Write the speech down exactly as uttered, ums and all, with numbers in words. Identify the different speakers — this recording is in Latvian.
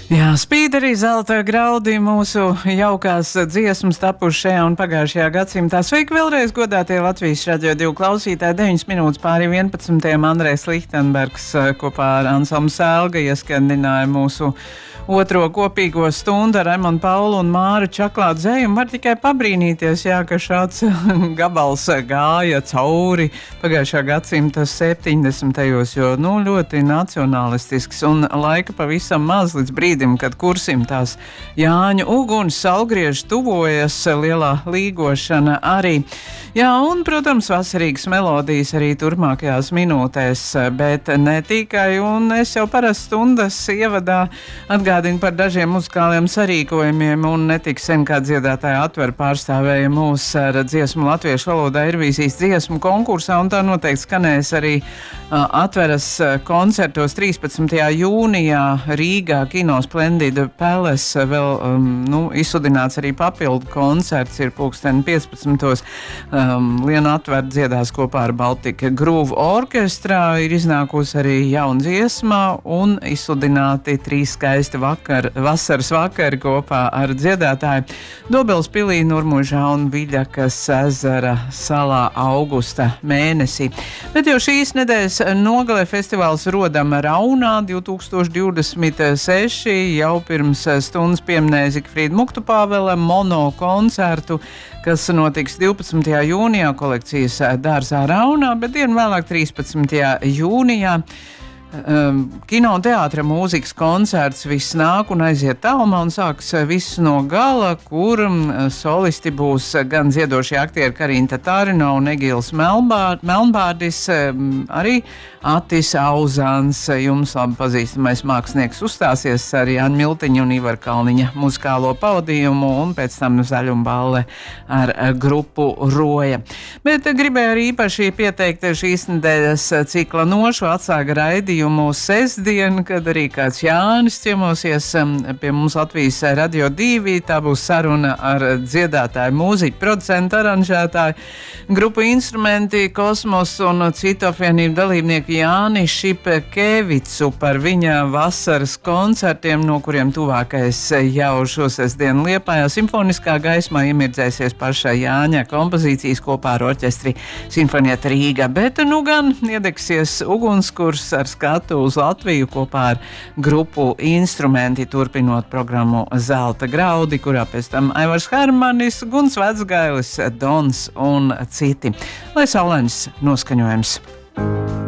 Speaker 1: Jā, spīd arī zelta graudi mūsu jaukās dziesmas tapušas šajā un pagājušajā gadsimtā. Sveiki vēlreiz, godātie Latvijas radio divi klausītāji. deviņas minūtes pāri vienpadsmitiem Andrejs Lichtenbergs kopā ar Ansamblu Sēlga ieskandināja mūsu otro kopīgo stundu ar Raimonu Paulu un Māru Čaklātu Zejumu. Var tikai pabrīnīties, jā, ka šāds gabals gāja cauri pagājušā gadsimta septiņdesmitajos, jo, nu, ļoti nacionalistisks un laika pavisam maz līdz brīdim, kad kursim tās Jāņu uguns salgriež tuvojas, lielā līgošana arī. Jā, un, protams, vasarīgas melodijas arī turpmākajās minūtēs, bet ne tikai, un es jau parasti stundas ievadā atgādinu par dažiem muzikāliem sarīkojumiem, un netik sen kā dziedātāja Atver pārstāvēja mūs ar dziesmu latviešu valodā Eirovīzijas dziesmu konkursā, un tā noteikti skanēs arī uh, Atveras koncertos trīspadsmitajā jūnijā Rīgā Kino Splendid Palace. Vēl um, nu, izsludināts arī papildu koncerts, ir pulksteni piecpadsmitos. Um, Liena Atver dziedās kopā ar Baltika Groove orkestrā, ir iznākusi arī jauna dziesma un izsludināti trīs skaisti vakar, vasaras vakari kopā ar dziedātāju Dobels pilī, Nurmužā un Viļakas ezera salā augusta mēnesī. Bet jau šīs nedēļas nogalē festivāls Rodam Raunā divi tūkstoši divdesmit seši jau pirms stundas pieminēja Zigfrīda Muktupāvela mono koncertu, kas notiks divpadsmitajā jūnijā kolekcijas dārzā Raunā, bet dienu vēlāk trīspadsmitajā jūnijā Um, kino un teātra mūzikas koncerts Viss nāk un aiziet tālumā un sāks viss no gala, kur um, solisti būs gan dziedošie aktieri Karina Tatārina un Egils Melnbār, Melnbārdis, um, arī Atis Auzāns, jums labi pazīstamais mākslinieks, uzstāsies ar Jāņa Miltiņa un Ivar Kalniņa muzikālo pavadījumu un pēc tam zaļuma balle ar grupu Roja. Bet gribēju arī īpaši pieteikt šīs nedēļas cikla nošu atsāga raidījumu sestdien, kad arī kāds Jānis ciemosies pie mums Latvijas radio divi. Tā būs saruna ar dziedātāju, mūziķu, producentu, aranžētāju, grupu Instrumenti, Kosmos un citu apvienību dalībnieku Jāni Šipkevicu par viņa vasaras koncertiem, no kuriem tuvākais jau šosestdien Liepājā simfoniskā gaismā iemirdzēsies paša Jāņa kompozīcijas kopā ar orķestri Sinfonieta Rīga. Bet nu gan iedegsies ugunskurs ar skatu uz Latviju kopā ar grupu Instrumenti, turpinot programmu Zelta graudi, kurā pēc tam Aivars Hermanis, Guns Vecgailis, Dons un citi. Lai saulains noskaņojums!